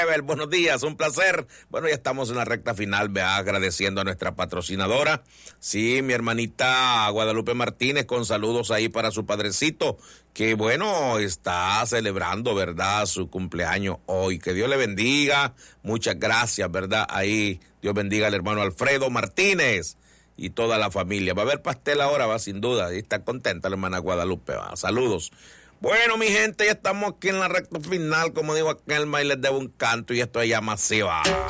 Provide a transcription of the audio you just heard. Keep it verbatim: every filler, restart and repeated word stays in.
Buenos días, un placer. Bueno, ya estamos en la recta final, vea, agradeciendo a nuestra patrocinadora. Sí, mi hermanita Guadalupe Martínez, con saludos ahí para su padrecito, que bueno, está celebrando, ¿verdad?, su cumpleaños hoy. Que Dios le bendiga, muchas gracias, ¿verdad? Ahí, Dios bendiga al hermano Alfredo Martínez y toda la familia. Va a haber pastel ahora, va, sin duda, y está contenta la hermana Guadalupe, va. Saludos. Bueno, mi gente, ya estamos aquí en la recta final, como digo aquel, y les debo un canto y esto se llama Se Va.